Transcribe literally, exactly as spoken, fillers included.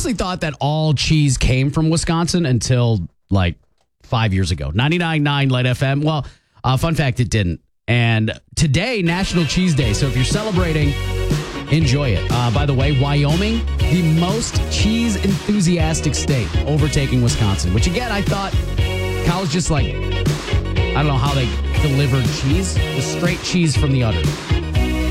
honestly thought that all cheese came from Wisconsin until like five years ago. ninety-nine point nine Light F M. Well, uh, fun fact, it didn't. And today, National Cheese Day. So if you're celebrating, enjoy it. Uh, by the way, Wyoming, the most cheese enthusiastic state, overtaking Wisconsin, which again, I thought Kyle was just like, I don't know how they delivered cheese, the straight cheese from the udder.